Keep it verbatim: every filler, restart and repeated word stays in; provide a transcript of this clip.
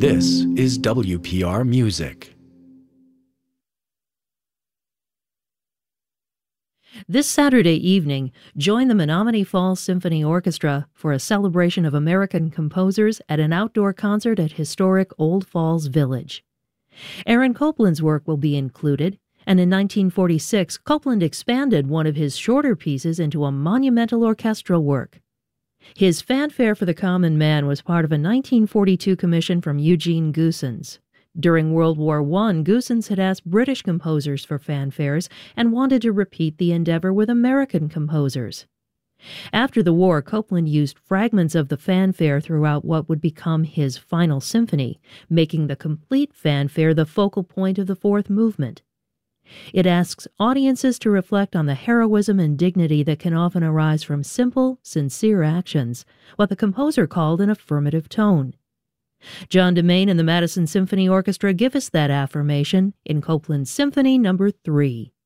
This is W P R Music. This Saturday evening, join the Menomonee Falls Symphony Orchestra for a celebration of American composers at an outdoor concert at historic Old Falls Village. Aaron Copland's work will be included, and in nineteen forty-six, Copland expanded one of his shorter pieces into a monumental orchestral work. His Fanfare for the Common Man was part of a nineteen forty-two commission from Eugene Goossens. During World War One, Goossens had asked British composers for fanfares and wanted to repeat the endeavor with American composers. After the war, Copland used fragments of the fanfare throughout what would become his final symphony, making the complete fanfare the focal point of the fourth movement. It asks audiences to reflect on the heroism and dignity that can often arise from simple, sincere actions, what the composer called an affirmative tone. John DeMain and the Madison Symphony Orchestra give us that affirmation in Copland's Symphony Number three.